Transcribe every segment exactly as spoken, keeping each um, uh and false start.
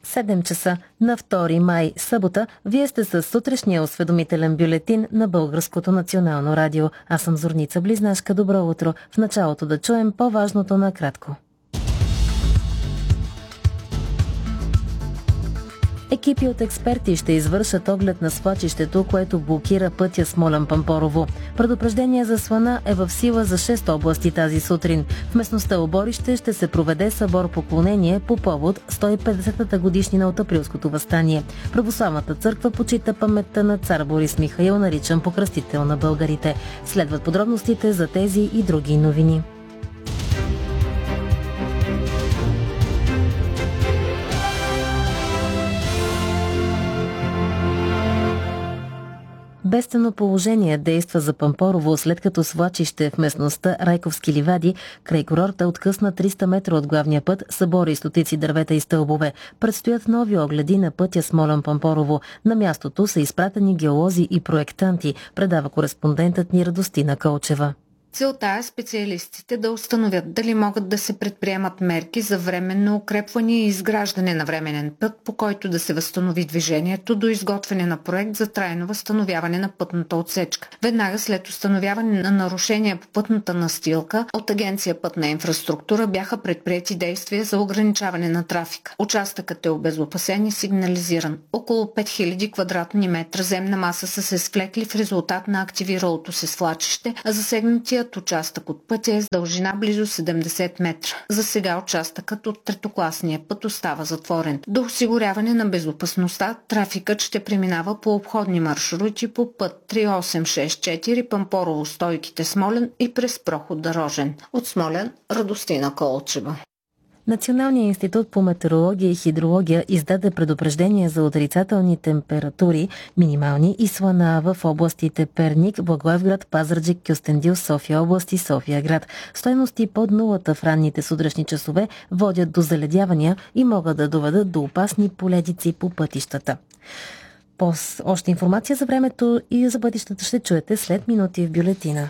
седем часа на втори май, събота. Вие сте с сутрешния осведомителен бюлетин на Българското национално радио. Аз съм Зорница Близнашка. Добро утро. В началото да чуем по-важното накратко. Екипи от експерти ще извършат оглед на свлачището, което блокира пътя Смолян-Пампорово. Предупреждение за слана е в сила за шест области тази сутрин. В местността Оборище ще се проведе събор поклонение по повод сто и петдесетата годишнина от Априлското въстание. Православната църква почита паметта на цар Борис Михаил, наричан покръстител на българите. Следват подробностите за тези и други новини. Бедствено положение действа за Пампорово, след като свлачище в местността Райковски ливади край курорта откъсна триста метра от главния път, събори стотици дървета и стълбове. Предстоят нови огледи на пътя Смолян-Пампорово. На мястото са изпратени геолози и проектанти, предава кореспондентът ни Радостина Колчева. Целта е специалистите да установят дали могат да се предприемат мерки за временно укрепване и изграждане на временен път, по който да се възстанови движението до изготвяне на проект за трайно възстановяване на пътната отсечка. Веднага след установяване на нарушения по пътната настилка от Агенция Пътна инфраструктура бяха предприети действия за ограничаване на трафика. Участъкът е обезопасен и сигнализиран. Около пет хиляди квадратни метра земна маса са се свлекли в резултат на активиралото се свлачище, а засегнатият участък от пътя е с дължина близо седемдесет метра. За сега участъкът от третокласния път остава затворен. До осигуряване на безопасността, трафикът ще преминава по обходни маршрути по път три осем шест четири Пампорово Стойките Смолян и през проход Рожен. От Смолян, Радостина Колчева. Националният институт по метеорология и хидрология издаде предупреждение за отрицателни температури, минимални и слана в областите Перник, Благоевград, Пазарджик, Кюстендил, София област и София град. Стойности под нулата в ранните сутрешни часове водят до заледявания и могат да доведат до опасни поледици по пътищата. По още информация за времето и за пътищата ще чуете след минути в бюлетина.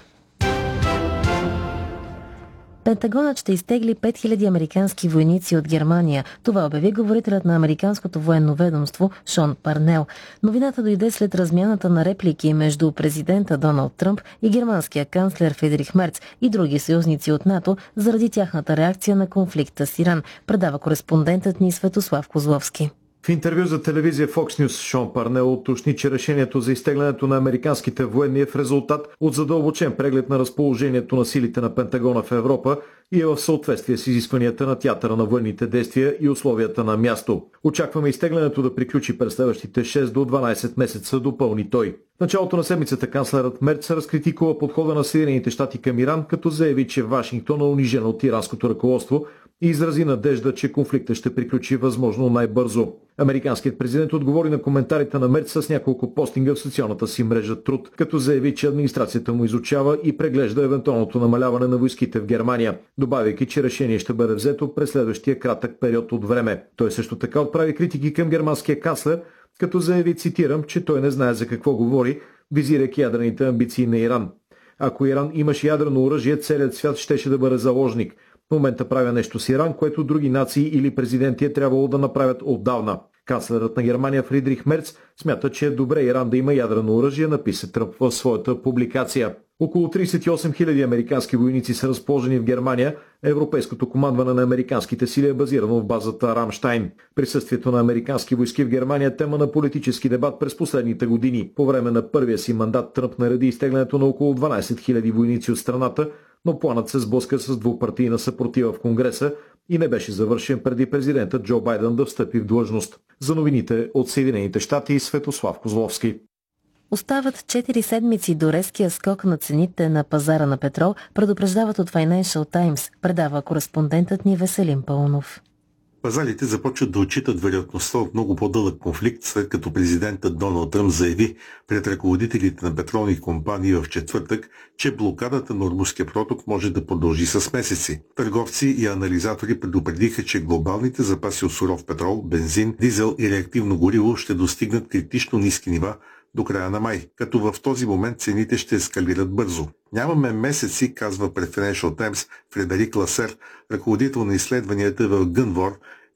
Пентагонът ще изтегли пет хиляди американски войници от Германия. Това обяви говорителят на американското военно ведомство Шон Парнел. Новината дойде след размяната на реплики между президента Доналд Тръмп и германския канцлер Фридрих Мерц и други съюзници от НАТО заради тяхната реакция на конфликта с Иран, предава кореспондентът ни Светослав Козловски. В интервю за телевизия Fox News Шон Парнел уточни, че решението за изтеглянето на американските военни е в резултат от задълбочен преглед на разположението на силите на Пентагона в Европа и е в съответствие с изискванията на театъра на военните действия и условията на място. Очакваме изтеглянето да приключи през следващите шест до дванадесет месеца, допълни той. В началото на седмицата канцлерът Мерц разкритикува подхода на Съединените щати към Иран, като заяви, че Вашингтон е унижен от иранското ръководство и изрази надежда, че конфликтът ще приключи възможно най-бързо. Американският президент отговори на коментарите на Мерц с няколко постинга в социалната си мрежа Труд, като заяви, че администрацията му изучава и преглежда евентуалното намаляване на войските в Германия, добавяйки, че решение ще бъде взето през следващия кратък период от време. Той също така отправи критики към германския канцлер, като заяви, цитирам, че той не знае за какво говори, визирайки ядрените амбиции на Иран. Ако Иран имаше ядрено оръжие, целият свят щеше да бъде заложник. В момента правя нещо с Иран, което други нации или президенти е трябвало да направят отдавна. Канцлерът на Германия Фридрих Мерц смята, че е добре Иран да има ядрено оръжие, написа Тръмп в своята публикация. Около тридесет и осем хиляди американски войници са разположени в Германия. Европейското командване на американските сили е базирано в базата Рамштайн. Присъствието на американски войски в Германия е тема на политически дебат през последните години. По време на първия си мандат Тръмп нареди изтеглянето на около дванадесет хиляди войници от страната, но планът се сблъска с двупартийна съпротива в Конгреса и не беше завършен преди президентът Джо Байден да встъпи в длъжност. За новините от Съединените щати, Светослав Козловски. Остават четири седмици до резкия скок на цените на пазара на петрол, предупреждават от Financial Times, предава кореспондентът ни Веселин Пълнов. Пазарите започват да отчитат вероятността от много по-дълъг конфликт, след като президентът Доналд Тръмп заяви пред ръководителите на петролни компании в четвъртък, че блокадата на Ормузския проток може да продължи с месеци. Търговци и анализатори предупредиха, че глобалните запаси от суров петрол, бензин, дизел и реактивно гориво ще достигнат критично ниски нива до края на май, като в този момент цените ще ескалират бързо. Нямаме месеци, казва пред Financial Times Фредерик Ласер, ръководител на изследванията в Гънвор,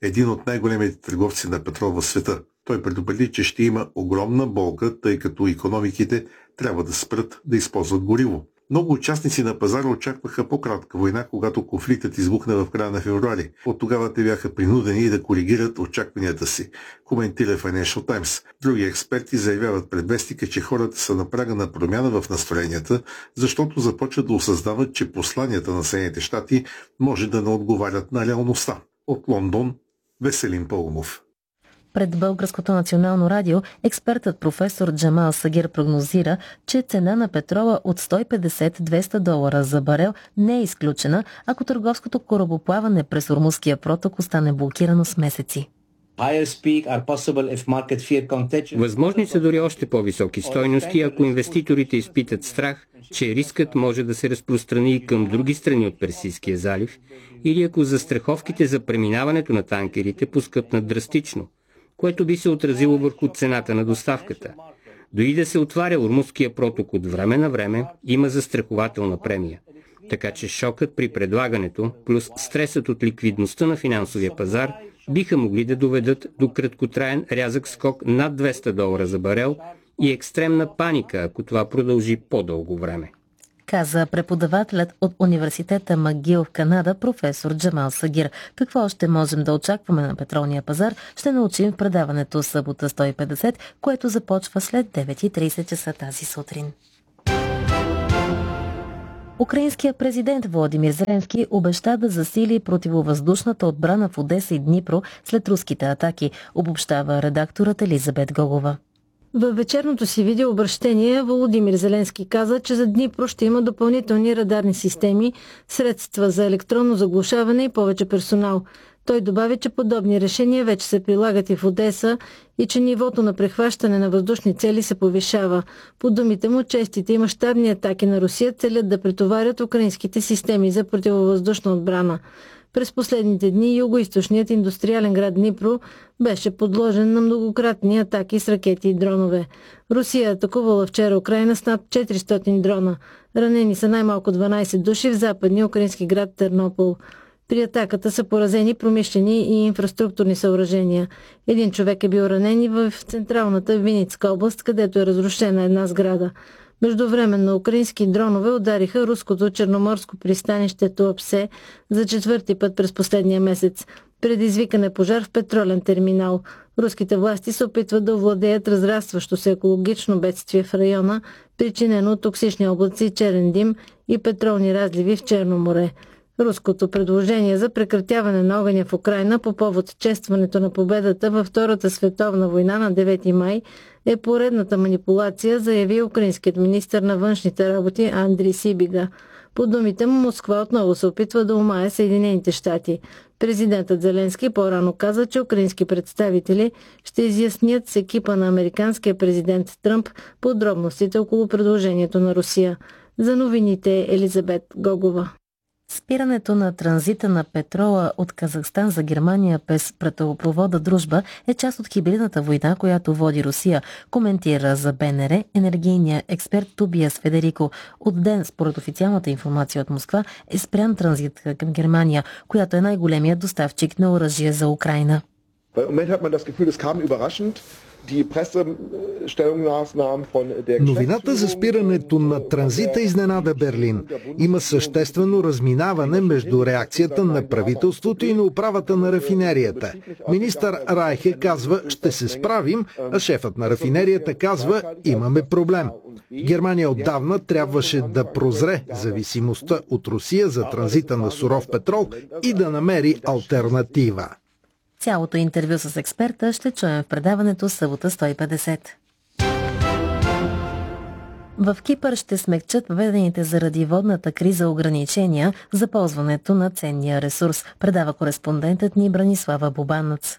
един от най-големите търговци на петрол в света. Той предупреди, че ще има огромна болка, тъй като икономиките трябва да спрат да използват гориво. Много участници на пазара очакваха по-кратка война, когато конфликтът избухна в края на февруари. От тогава те бяха принудени да коригират очакванията си, коментира Financial Times. Други експерти заявяват пред вестника, че хората са на прага на промяна в настроенията, защото започват да осъзнават, че посланията на Съединените щати може да не отговарят на реалността. От Лондон, Веселин Паумов. Пред Българското национално радио експертът професор Джамал Сагир прогнозира, че цена на петрола от сто и петдесет до двеста долара за барел не е изключена, ако търговското корабоплаване през Ормузския проток остане блокирано с месеци. Възможни са дори още по-високи стойности, ако инвеститорите изпитат страх, че рискът може да се разпространи и към други страни от Персийския залив, или ако застраховките за преминаването на танкерите поскъпнат драстично, което би се отразило върху цената на доставката. Дори да се отваря Ормузския проток от време на време, има застрахователна премия. Така че шокът при предлагането, плюс стресът от ликвидността на финансовия пазар, биха могли да доведат до краткотраен рязък скок над двеста долара за барел и екстремна паника, ако това продължи по-дълго време. Каза преподавателят от университета Макгил в Канада професор Джамал Сагир. Какво още можем да очакваме на петролния пазар, ще научим в предаването Събота сто и петдесет, което започва след девет и тридесет часа тази сутрин. Украинският президент Володимир Зеленски обеща да засили противовъздушната отбрана в Одеса и Днипро след руските атаки, обобщава редакторът Елизабет Гогова. Във вечерното си видеообращение Володимир Зеленски каза, че за Днипро ще има допълнителни радарни системи, средства за електронно заглушаване и повече персонал. Той добави, че подобни решения вече се прилагат и в Одеса и че нивото на прехващане на въздушни цели се повишава. По думите му, честите и мащабни атаки на Русия целят да претоварят украинските системи за противовъздушна отбрана. През последните дни югоизточният индустриален град Днипро беше подложен на многократни атаки с ракети и дронове. Русия е атакувала вчера Украйна с над четиристотин дрона. Ранени са най-малко дванадесет души в западния украински град Тернопол. При атаката са поразени промишлени и инфраструктурни съоръжения. Един човек е бил ранен и в централната Винницка област, където е разрушена една сграда. Междувременно украински дронове удариха руското черноморско пристанище Туапсе за четвърти път през последния месец. Предизвикан е пожар в петролен терминал. Руските власти се опитват да овладеят разрастващо се екологично бедствие в района, причинено от токсични облаци, черен дим и петролни разливи в Черно море. Руското предложение за прекратяване на огъня в Украйна по повод честването на победата във Втората световна война на девети май е поредната манипулация, заяви украинският министър на външните работи Андрий Сибига. По думите му, Москва отново се опитва да омае Съединените щати. Президентът Зеленски по-рано каза, че украински представители ще изяснят с екипа на американския президент Тръмп подробностите около предложението на Русия. За новините Елизабет Гогова. Спирането на транзита на петрола от Казахстан за Германия през петролопровода Дружба е част от хибридната война, която води Русия, коментира за БНР енергийния експерт Тобиас Федерико. От ден, според официалната информация от Москва, е спрян транзит към Германия, която е най-големият доставчик на оръжие за Украйна. Новината за спирането на транзита изненада Берлин. Има съществено разминаване между реакцията на правителството и на управата на рафинерията. Министър Райхе казва, ще се справим, а шефът на рафинерията казва, имаме проблем. Германия отдавна трябваше да прозре зависимостта от Русия за транзита на суров петрол и да намери алтернатива. Цялото интервю с експерта ще чуем в предаването Събота сто и петдесет. В Кипър ще смекчат въведените заради водната криза ограничения за ползването на ценния ресурс, предава кореспондентът ни Бранислава Бубанец.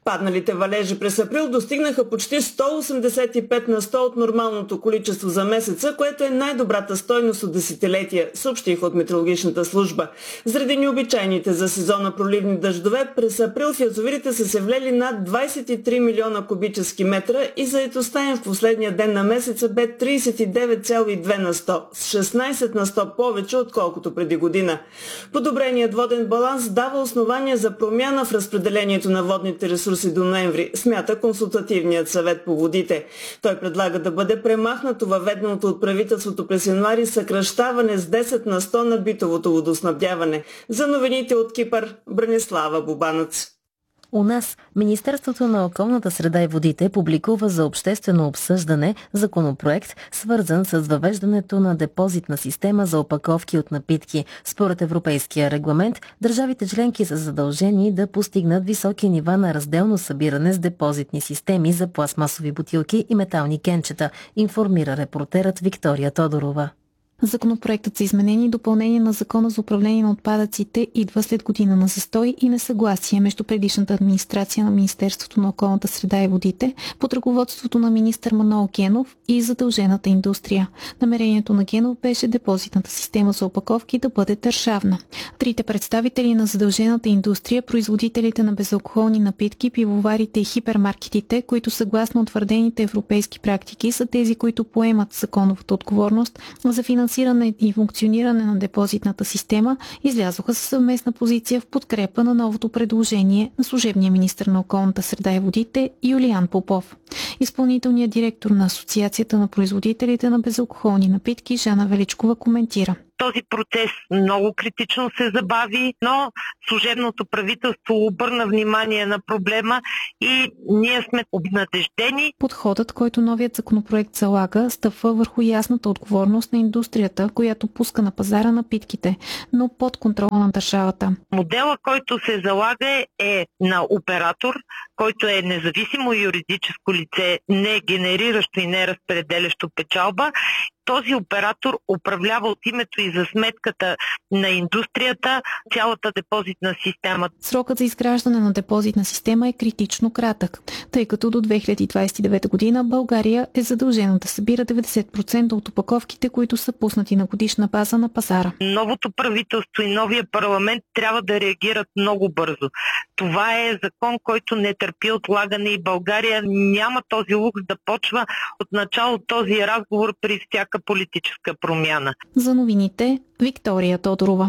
Падналите валежи през април достигнаха почти сто осемдесет и пет на сто от нормалното количество за месеца, което е най-добрата стойност от десетилетия, съобщиха от метеорологичната служба. Заради необичайните за сезона проливни дъждове, през април в язовирите са се влели над двадесет и три милиона кубически метра и заетостта им в последния ден на месеца бе тридесет и девет цяло и две на сто, с шестнадесет на сто повече, отколкото преди година. Подобреният воден баланс дава основания за промяна в разпределението на водните ресурси до ноември, смята Консултативният съвет по водите. Той предлага да бъде премахнато въведеното от правителството през януари съкращаване с десет на сто на битовото водоснабдяване. За новините от Кипър, Бранислава Бубанец. У нас Министерството на околната среда и водите публикува за обществено обсъждане законопроект, свързан с въвеждането на депозитна система за опаковки от напитки. Според европейския регламент, държавите членки са задължени да постигнат високи нива на разделно събиране с депозитни системи за пластмасови бутилки и метални кенчета, информира репортерът Виктория Тодорова. Законопроектът за изменение и допълнение на Закона за управление на отпадъците идва след година на застой и несъгласие между предишната администрация на Министерството на околната среда и водите под ръководството на министър Манол Генов и задължената индустрия. Намерението на Генов беше депозитната система за опаковки да бъде държавна. Трите представители на задължената индустрия, производителите на безалкохолни напитки, пивоварите и хипермаркетите, които съгласно утвърдените европейски практики са тези, които поемат законовата отговорност за финансиране финансиране и функциониране на депозитната система, излязоха със съвместна позиция в подкрепа на новото предложение на служебния министър на околната среда и водите Юлиан Попов. Изпълнителният директор на Асоциацията на производителите на безалкохолни напитки Жана Величкова коментира. Този процес много критично се забави, но служебното правителство обърна внимание на проблема и ние сме обнадеждени. Подходът, който новият законопроект залага, стъпва върху ясната отговорност на индустрията, която пуска на пазара напитките, но под контрола на държавата. Модела, който се залага е на оператор, който е независимо юридическо лице, не генериращо и не разпределящо печалба. Този оператор управлява от името и за сметката на индустрията цялата депозитна система. Срокът за изграждане на депозитна система е критично кратък, тъй като до две хиляди двадесет и девета година България е задължена да събира деветдесет процента от опаковките, които са пуснати на годишна база на пазара. Новото правителство и новия парламент трябва да реагират много бързо. Това е закон, който не търпи отлагане и България няма този лукс да почва от начало този разговор при всяка политическа промяна. За новините Виктория Тодорова.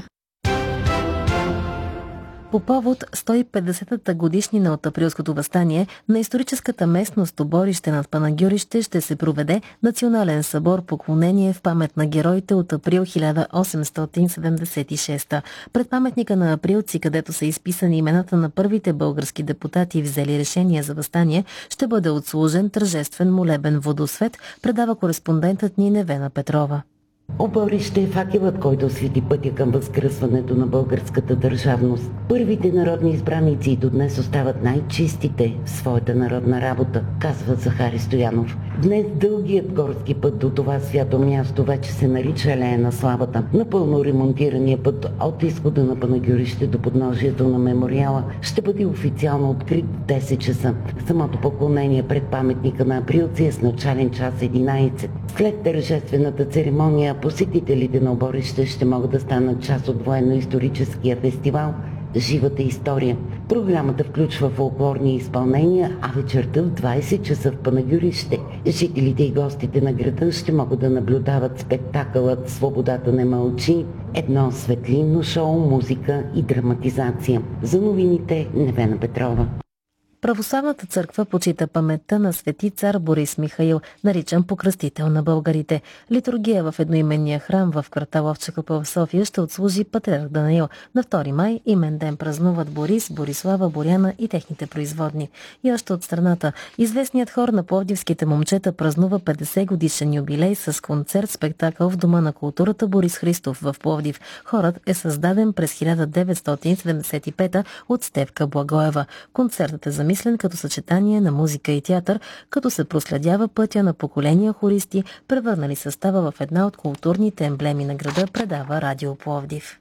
По повод сто и петдесетата годишнина от Априлското въстание на историческата местност Оборище над Панагюрище ще се проведе национален събор поклонение в памет на героите от април хиляда осемстотин седемдесет и шеста. Пред паметника на априлци, където са изписани имената на първите български депутати, взели решение за въстание, ще бъде отслужен тържествен молебен водосвет, предава кореспондентът ни Невена Петрова. Оборище е факелът, който освети пътя към възкръсването на българската държавност. Първите народни избраници до днес остават най-чистите в своята народна работа, казва Захари Стоянов. Днес дългият горски път до това свято място вече се нарича Алея на славата. Напълно ремонтирания път от изхода на Панагюрище до подножието на мемориала ще бъде официално открит в десет часа. Самото поклонение пред паметника на априлци е с начален час единадесет. След тържествената церемония посетителите на Оборище ще могат да станат част от военно-историческия фестивал «Живата история». Програмата включва фолклорни изпълнения, а вечерта в двадесет часа в Панагюрище жителите и гостите на града ще могат да наблюдават спектакълът «Свободата не мълчи», едно светлинно шоу, музика и драматизация. За новините Невена Петрова. Православната църква почита паметта на свети цар Борис Михаил, наричан покръстител на българите. Литургия в едноименния храм в квартал Овча купа в София ще отслужи патриарх Данаил. На втори май имен ден празнуват Борис, Борислава, Боряна и техните производни. И още от страната, известният хор на пловдивските момчета празнува петдесет годишен юбилей с концерт-спектакъл в Дома на културата Борис Христов в Пловдив. Хорът е създаден през хиляда деветстотин седемдесет и пета от Стефка Благоева. Концертът е замислен като съчетание на музика и театър, като се проследява пътя на поколения хористи, превърнали състава в една от културните емблеми на града, предава Радио Пловдив.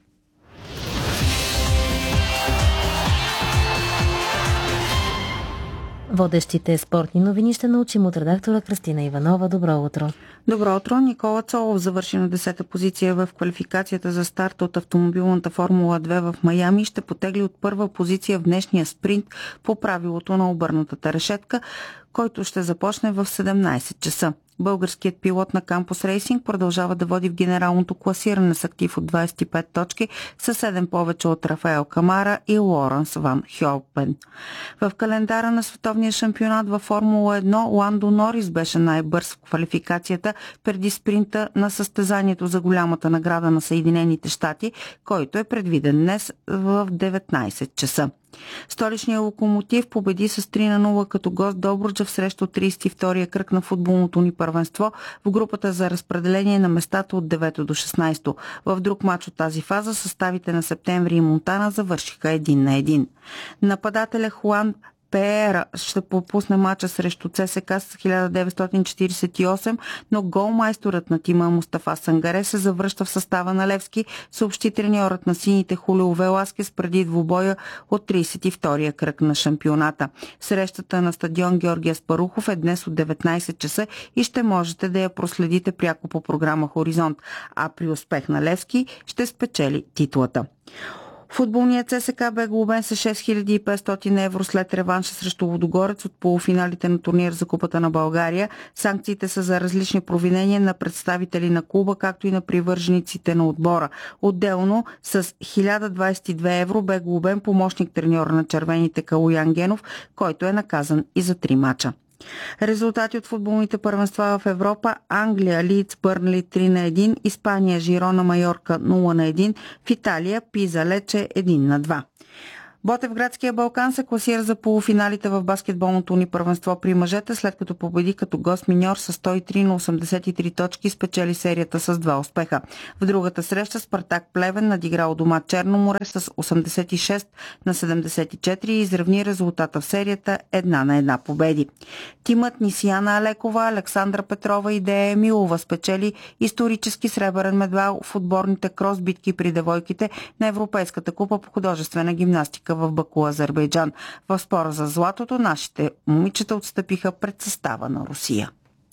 Водещите спортни новини ще научим от редактора Кристина Иванова. Добро утро! Добро утро! Никола Цолов завърши на десета позиция в квалификацията за старт от автомобилната Формула две в Майами и ще потегли от първа позиция в днешния спринт по правилото на обърнатата решетка, който ще започне в седемнайсет часа. Българският пилот на Кампус Рейсинг продължава да води в генералното класиране с актив от двайсет и пет точки, със седем повече от Рафаел Камара и Лоренс Ван Хьолпен. В календара на световния шампионат във Формула едно Ландо Норис беше най-бърз в квалификацията преди спринта на състезанието за голямата награда на Съединените щати, който е предвиден днес в деветнайсет часа. Столичният Локомотив победи с три на нула като гост Добруджа срещу трийсет и втория кръг на футболното ни първенство в групата за разпределение на местата от девето до шестнайсето. В друг мач от тази фаза съставите на Септември и Монтана завършиха един на един. Нападателя Хуан Пеера ще пропусне мача срещу ЦСКА с хиляда деветстотин четирийсет и осем, но голмайсторът на тима Мустафа Сангаре се завръща в състава на Левски, съобщи треньорът на сините Хулио Веласкес преди двубоя от трийсет и втория кръг на шампионата. Срещата на стадион Георги Аспарухов е днес от деветнайсет часа и ще можете да я проследите пряко по програма Хоризонт, а при успех на Левски ще спечели титлата. Футболният ЦСКА бе глобен с шест хиляди и петстотин евро след реванша срещу Лудогорец от полуфиналите на турнир за Купата на България. Санкциите са за различни провинения на представители на клуба, както и на привържениците на отбора. Отделно с хиляда двайсет и две евро бе глобен помощник треньора на червените Калуян Генов, който е наказан и за три мача. Резултати от футболните първенства в Европа: Англия, Лидс, Бърнли три на един, Испания, Жирона, Майорка нула на един, в Италия, Пиза, Лече един на два. Ботевградския Балкан се класира за полуфиналите в баскетболното ни първенство при мъжете, след като победи като гост Миньор с сто и три на осемдесет и три точки и спечели серията с два успеха. В другата среща Спартак Плевен надигра у дома Черноморе с осемдесет и шест на седемдесет и четири и изравни резултата в серията една на една победи. Тимът Нисияна Алекова, Александра Петрова и Дея Емилова спечели исторически сребърен медал в отборните крос битки при девойките на Европейската купа по художествена гимнастика в Баку, Азербайджан. В спора за златото нашите момичета отстъпиха пред състава на Русия.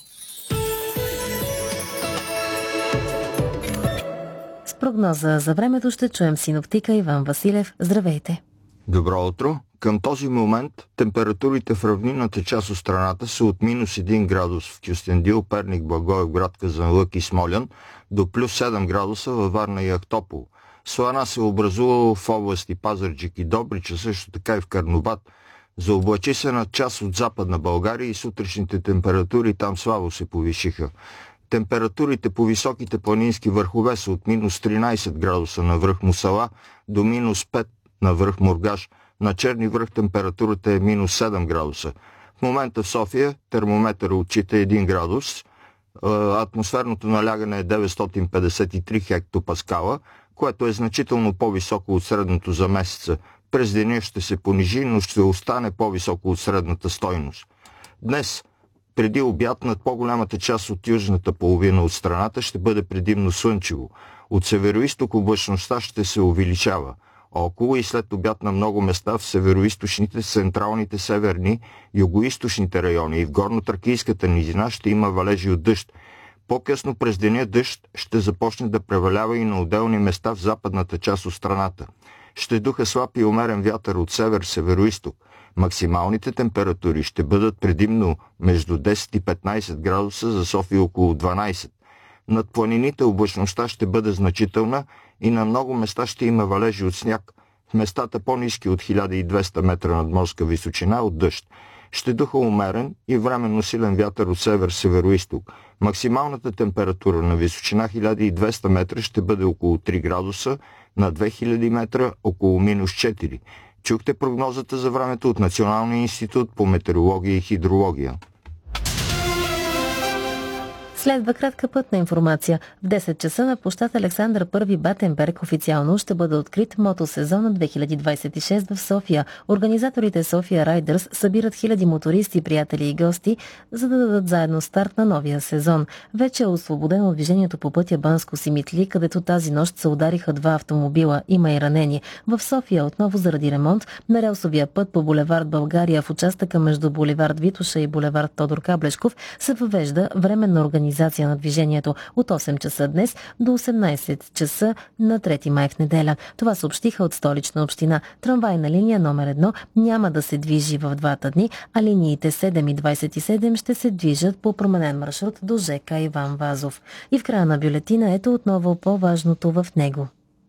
С прогноза за времето ще чуем синоптика Иван Василев. Здравейте! Добро утро! Към този момент температурите в равнинната част от страната са от минус един градус в Кюстендил, Перник, Благоевград, Казанлък и Смолян до плюс седем градуса във Варна и Ахтопол. Слана се образува в области Пазарджик и Добрич, също така и в Карнобат. Заоблачи се на част от Западна България и сутрешните температури там слабо се повишиха. Температурите по високите планински върхове са от минус тринайсет градуса на връх Мусала до минус пет на връх Мургаш. На Черни връх температурата е минус седем градуса. В момента в София термометър отчита един градус. Атмосферното налягане е деветстотин петдесет и три хектопаскала, което е значително по-високо от средното за месеца. През деня ще се понижи, но ще остане по-високо от средната стойност. Днес, преди обяд, над по-голямата част от южната половина от страната ще бъде предимно слънчево. От североизток облачността ще се увеличава. Около и след обяд на много места в североизточните, централните, северни, югоизточните райони и в горно-тракийската низина ще има валежи от дъжд. По-късно през деня дъжд ще започне да превалява и на отделни места в западната част от страната. Ще духа слаб и умерен вятър от север-североизток. Максималните температури ще бъдат предимно между десет и петнайсет градуса, за София около дванайсет. Над планините облачността ще бъде значителна и на много места ще има валежи от сняг. В местата по-ниски от хиляда и двеста метра надморска височина от дъжд. Ще духа умерен и временно силен вятър от север-североизток. Максималната температура на височина хиляда и двеста метра ще бъде около три градуса, на две хиляди метра около минус четири. Чухте прогнозата за времето от Националния институт по метеорология и хидрология. Следва кратка пътна информация. В десет часа на площад Александър Първи Батенберг официално ще бъде открит мотосезона две хиляди двадесет и шеста в София. Организаторите София Райдърс събират хиляди мотористи, приятели и гости, за да дадат заедно старт на новия сезон. Вече е освободено движението по пътя Банско-Симитли, където тази нощ се удариха два автомобила. Има и ранени. В София отново заради ремонт на релсовия път по булевард България в участъка между булевард Витоша и булевард Тодор Каблешков се въвежда временна организация на движението от осем часа днес до осемнадесет часа на трети май в неделя. Това съобщиха от Столична община. Трамвайна линия номер едно няма да се движи в двата дни, а линиите седем и двадесет и седем ще се движат по променен маршрут до ЖК Иван Вазов. И в края на бюлетина ето отново по-важното в него.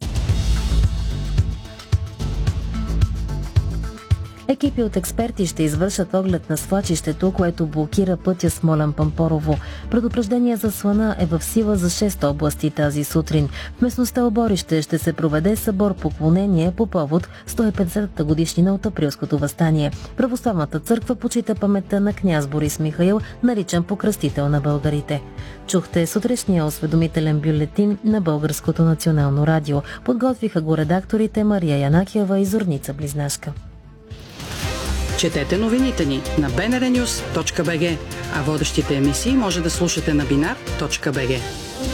Екипи от експерти ще извършат оглед на свлачището, което блокира пътя Смолян-Пампорово. Предупреждение за слана е в сила за шест области тази сутрин. В местността Оборище ще се проведе събор поклонение по повод сто и петдесетата годишнина от Априлското въстание. Православната църква почита паметта на княз Борис Михаил, наричан покръстител на българите. Чухте сутрешния осведомителен бюлетин на Българското национално радио. Подготвиха го редакторите Мария Янакиева и Зорница Близнашка. Четете новините ни на би ен ар нюс точка би джи, а водещите емисии може да слушате на бинар точка би джи.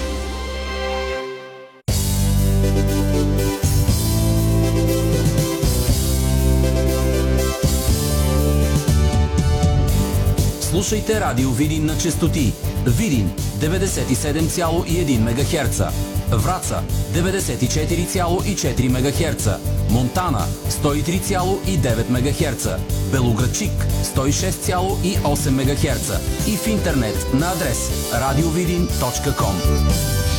Слушайте Радио Видин на честоти Видин деветдесет и седем цяло и едно мегахерца, Враца деветдесет и четири цяло и четири мегахерца, Монтана сто и три цяло и девет мегахерца, Белоградчик сто и шест цяло и осем мегахерца и в интернет на адрес радиовидин точка ком.